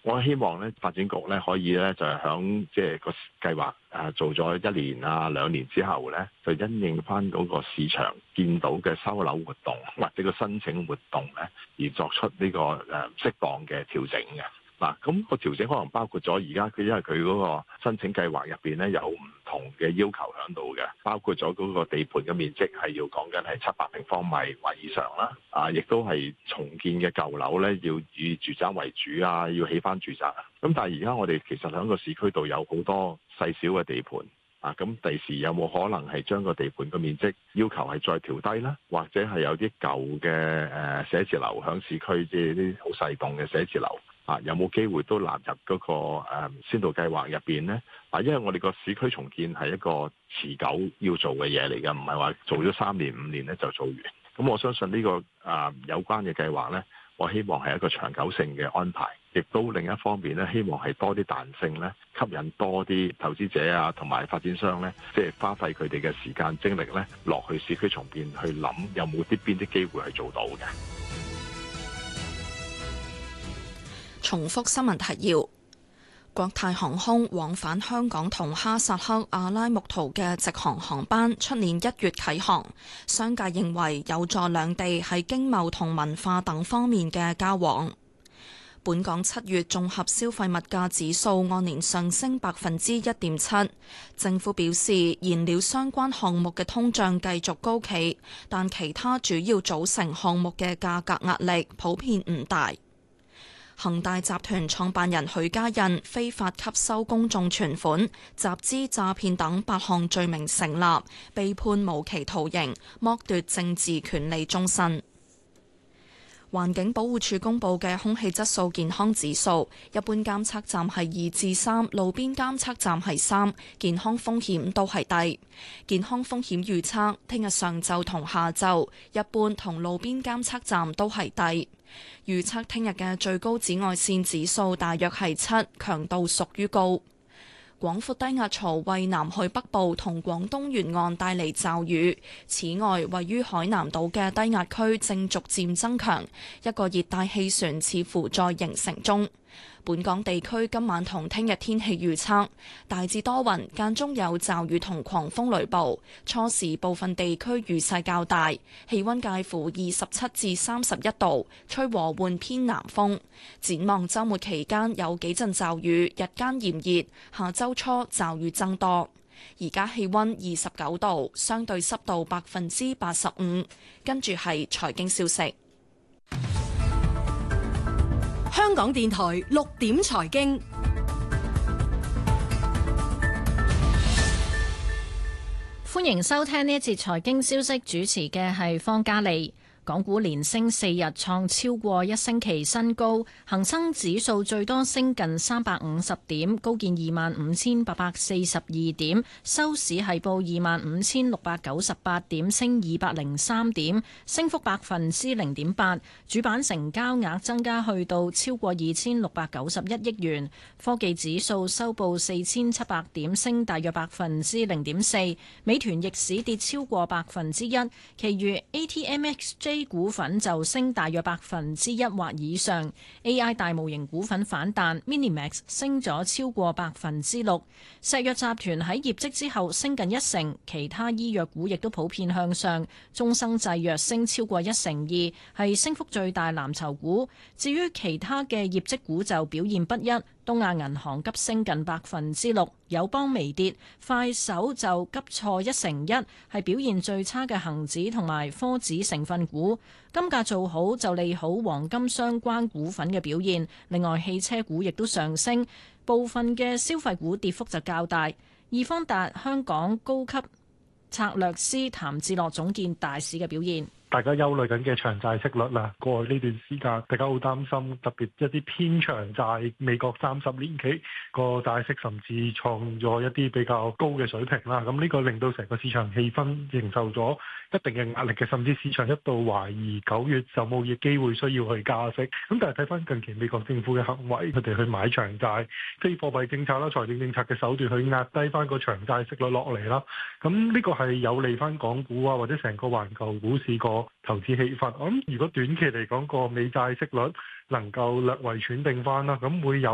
我希望咧發展局咧可以咧就係響即係個計劃做咗1年2年之後咧，就因應翻嗰個市場見到嘅收樓活動或者個申請活動咧，而作出呢個適當嘅調整嘅。嗱，咁個調整可能包括咗而家佢因為佢嗰個申請計劃入邊咧有唔同嘅要求喺度嘅，包括咗嗰個地盤嘅面積係要講緊係700平方米或以上啦，亦都係重建嘅舊樓咧要以住宅為主要起翻住宅。咁但係而家我哋其實喺個市區度有好多細小嘅地盤。咁第時有冇可能係將個地盤嘅面積要求係再調低呢？或者係有啲舊嘅寫字樓響市區，即係啲好細棟嘅寫字樓有冇機會都納入嗰個先導計劃入邊呢？因為我哋個市區重建係一個持久要做嘅嘢嚟嘅，唔係話做咗3年5年咧就做完。咁我相信呢個有關嘅計劃呢，我希望係一個長久性嘅安排，亦都另一方面咧，希望係多啲彈性咧，吸引多啲投資者同埋發展商咧，即係花費佢哋嘅時間精力咧，落去市區重建去諗有冇邊啲機會係做到嘅。 重複新聞提要：國泰航空往返香港同哈薩克阿拉木圖嘅直航航班，出年1月啟航。商界認為有助兩地喺經貿同文化等方面嘅交往。本港7月綜合消費物價指數按年上升1.7%。政府表示，燃料相關項目嘅通脹繼續高企，但其他主要組成項目嘅價格壓力普遍唔大。恒大集團創辦人許家印非法吸收公眾存款、集資詐騙等8項罪名成立，被判無期徒刑，剝奪政治權利終身。環境保護署公布嘅空氣質素健康指數，一般監測站係2至3，路邊監測站係3，健康風險都係低。健康風險預測，聽日上晝同下晝，一般同路邊監測站都係低。預測聽日嘅最高紫外線指數大約係7，強度屬於高。廣闊低壓槽為南海北部同廣東沿岸帶嚟驟雨。此外，位於海南島嘅低壓區正逐漸增強，一個熱帶氣旋似乎在形成中。本港地區今晚同聽日天氣預測，大致多雲，間中有驟雨同狂風雷暴，初時部分地區雨勢較大，氣溫介乎27至31度，吹和緩偏南風。展望週末期間有幾陣驟雨，日間炎熱，下週初驟雨增多。而家氣溫29度，相對濕度85%。跟住係財經消息。 香港電台6點財經， 歡迎收聽呢一節財經消息，主持嘅係方嘉利。港股連升4日，創超過1星期新高，恒生指數最多升近350點，高見25,842點，收市係報25,698點，升203點，升幅0.8%。主板成交額增加去到超過2,691億元。科技指數收報4,700點，升大約0.4%。美團逆市跌超過1%，其餘 ATMXJ股份就升大約1%或以上。AI 大模型股份反彈 ，Minimax 升咗超過6%。石藥集團喺業績之後升近1成，其他醫藥股亦都普遍向上。中生製藥升超過1成2，係升幅最大藍籌股。至於其他嘅業績股就表現不一。東亞銀行急升近6%，友邦微跌，快手就急挫1成1，係表現最差嘅恒指同埋科指成分股。金價做好就利好黃金相關股份嘅表現，另外汽車股亦都上升，部分嘅消費股跌幅就較大。易方達香港高級策略師譚志樂總結大市嘅表現。 大家憂慮緊嘅長債息率啦，過去呢段時間大家好擔心，特別一啲偏長債，美國30年期個債息甚至創咗一啲比較高嘅水平啦。咁呢個令到成個市場氣氛承受咗一定嘅壓力嘅，甚至市場一度懷疑9月就冇嘢機會需要去加息。咁但係睇翻近期美國政府嘅行為，佢哋去買長債、非貨幣政策啦、財政政策嘅手段去壓低翻個長債息率落嚟啦。咁呢個係有利翻港股啊，或者成個環球股市個投資氣氛。我諗如果短期嚟講個美債息率能夠略為喘定翻啦，咁會有